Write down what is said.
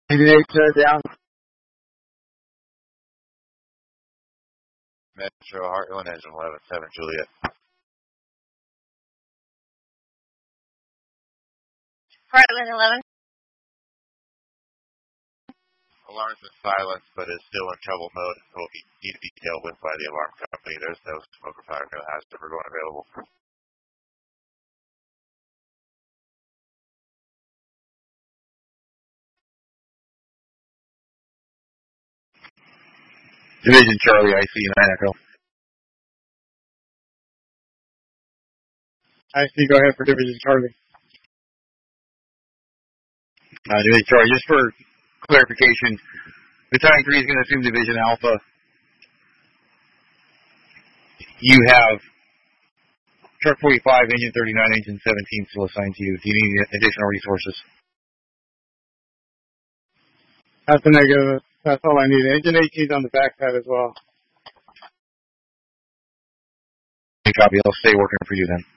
Down. Metro Heartland, engine 11-7 Juliet. Heartland 11. Alarm's been silenced, but is still in trouble mode. Will need to be dealt with by the alarm company. There's no smoke or fire, no hazard for going available. Division Charlie, IC 9 Echo. IC, go ahead for Division Charlie. Division Charlie, just for clarification, Battalion 3 is going to assume Division Alpha. You have Truck 45, Engine 39, Engine 17 still assigned to you. Do you need additional resources? That's a negative. That's all I need. Engine 18 is on the backside as well. Copy. I'll stay working for you then.